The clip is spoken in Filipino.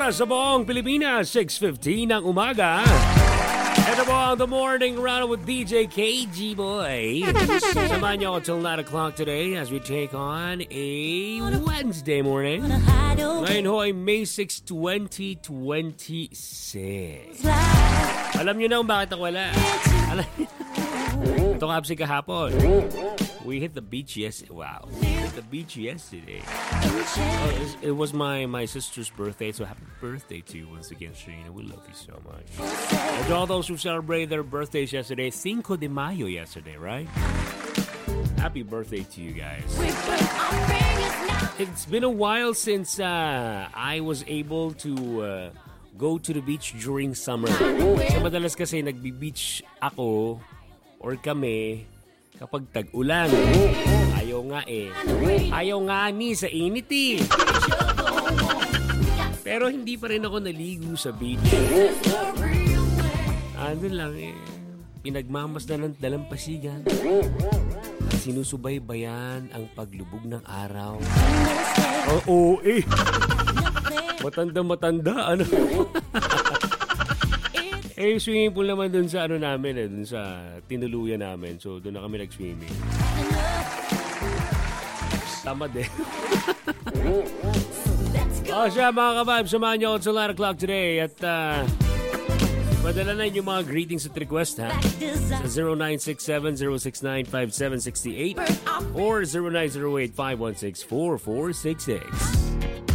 para sa buong Pilipinas, 6:15 ng umaga. Ito po ang The Morning Round with DJ KG Boy. Samahan niyo ako till 9 o'clock today as we take on a Wednesday morning. Ngayon ho ay May 6, 2026. Alam niyo na kung bakit ako wala. Ito kapsi kahapon. We hit the beach yesterday. Wow. Hit the beach yesterday. It was my sister's birthday, so happy birthday to you once again, Sheena. We love you so much. And to all those who celebrated their birthdays yesterday, 5 de Mayo yesterday, right? Happy birthday to you guys. It's been a while since I was able to go to the beach during summer. So madalas kasi nagbi-beach ako or kami kapag tag-ulan. Ayaw nga eh. Ayaw nga ni sa init eh. Pero hindi pa rin ako naligo sa beach. Ano lang eh. Pinagmamasdan ng dalampasigan. At sinusubaybayan ang paglubog ng araw. Oo eh. Matanda. Ano? Eh, swimming pool naman dun sa ano namin eh, dun sa tinuluyan namin. So, dun na kami nag-swimming. Tamad eh. Siya mga kabab, samahan niyo ako sa 9 o'clock today at padala na yung mga greetings at request ha. Sa 0967-069-5768 or 0908-516-4466.